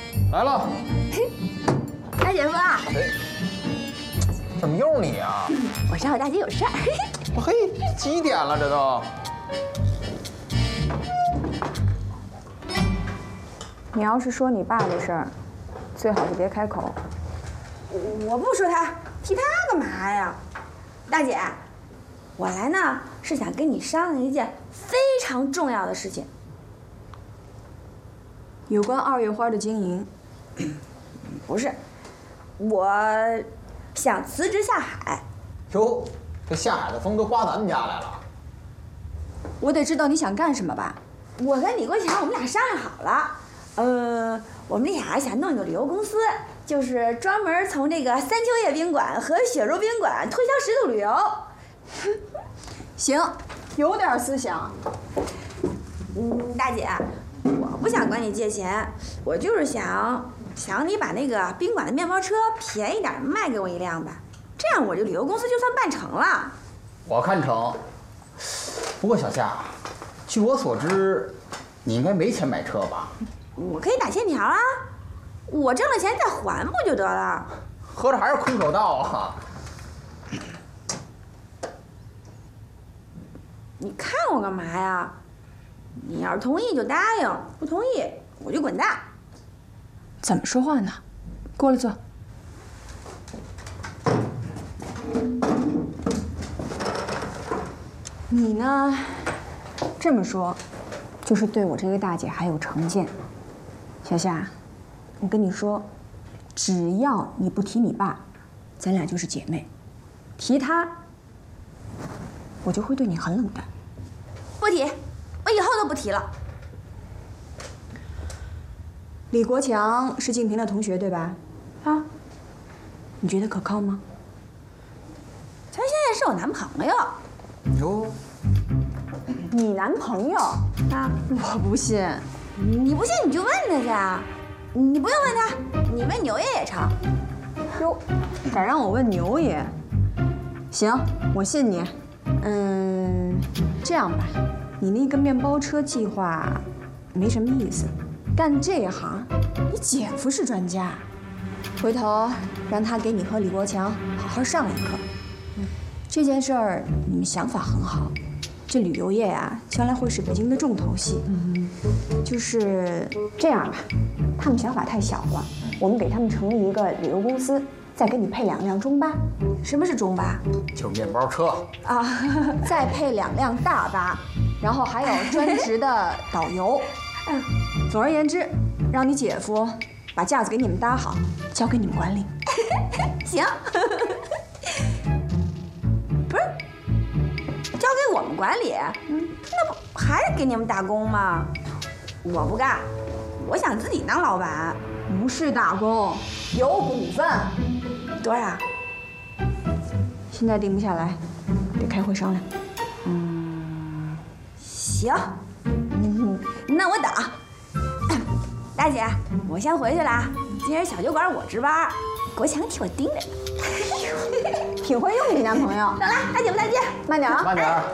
来了。 大姐夫啊， 怎么又是你啊？ 我找我大姐有事儿。 嘿，几点了这都？ 你要是说你爸的事儿，最好就别开口。 我不说他，提他干嘛呀？大姐，我来呢是想跟你商量一件非常重要的事情， 有关2月花的经营。 不是，我想辞职下海。 哟，这下海的风都刮咱们家来了。 我得知道你想干什么吧？ 我跟李国强我们俩商量好了，我们俩想弄一个旅游公司，就是专门从这个3秋叶宾馆和雪茹宾馆推销10度旅游。 行，有点思想。 大姐，我不想管你借钱，我就是想你把那个宾馆的面包车便宜点卖给我1辆吧，这样我这旅游公司就算办成了。 我看成。不过小夏，据我所知，你应该没钱买车吧？ 我可以打欠条啊，我挣了钱再还不就得了？ 合着还是空手道啊？ 你看我干嘛呀？你要是同意就答应，不同意我就滚蛋。 怎么说话呢？过来坐。你呢，这么说，就是对我这个大姐还有成见。小夏，我跟你说，只要你不提你爸，咱俩就是姐妹；提他，我就会对你很冷淡。 不提，我以后都不提了。 李国强是静平的同学对吧？ 啊， 你觉得可靠吗？ 他现在是我男朋友。 哟， 你男朋友啊？ 我不信。 你不信你就问他去啊，你不用问他，你问牛爷也成。 哟，敢让我问牛爷？行，我信你。这样吧，你那个面包车计划没什么意思，干这一行，你姐夫是专家，回头让他给你和李国强好好上一课。这件事儿你们想法很好，这旅游业呀，将来会是北京的重头戏。就是这样吧，他们想法太小了，我们给他们成立一个旅游公司，再给你配2辆中巴。 什么是中巴？ 就是面包车啊，再配2辆大巴，然后还有专职的导游。总而言之，让你姐夫把架子给你们搭好，交给你们管理。 行。不是，交给我们管理，那不还是给你们打工吗？我不干，我想自己当老板。 不是打工，有股份。 多少？ 现在定不下来，得开会商量。 行，那我等。大姐，我先回去了，今儿小酒馆我值班，国强替我盯着呢。 挺会用你男朋友。 走了，大姐夫再见， 慢点啊。 慢点儿。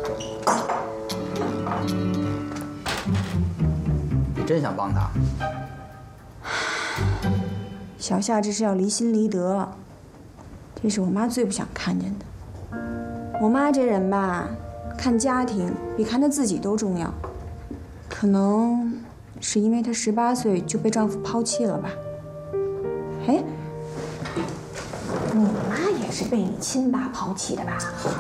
你真想帮他？ 小夏这是要离心离德，这是我妈最不想看见的。我妈这人吧，看家庭比看她自己都重要。可能是因为她18岁就被丈夫抛弃了吧？哎，你妈也是被你亲爸抛弃的吧？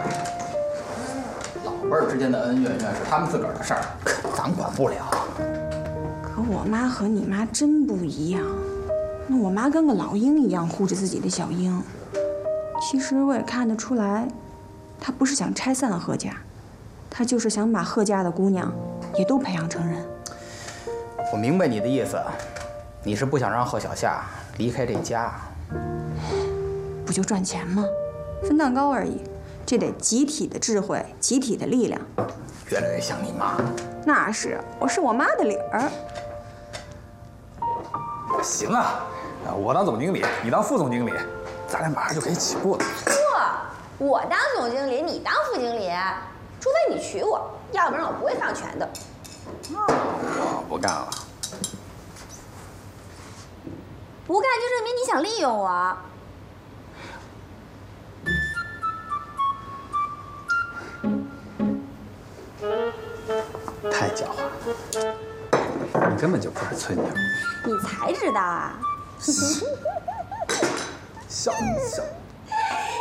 老辈儿之间的恩怨那是他们自个儿的事儿，咱管不了。 可我妈和你妈真不一样。那我妈跟个老鹰一样护着自己的小鹰。其实我也看得出来，她不是想拆散贺家，她就是想把贺家的姑娘也都培养成人。 我明白你的意思，你是不想让贺小夏离开这家。 不就赚钱吗？分蛋糕而已。这得集体的智慧，集体的力量。 越来越像你妈。 那是，我是我妈的理儿。 行啊，我当总经理，你当副总经理，咱俩马上就可以起步了。 不，我当总经理，你当副经理，除非你娶我，要不然我不会放权的。 我不干了。 不干就证明你想利用我。 太狡猾了，你根本就不是翠妞。 你才知道啊！ 笑。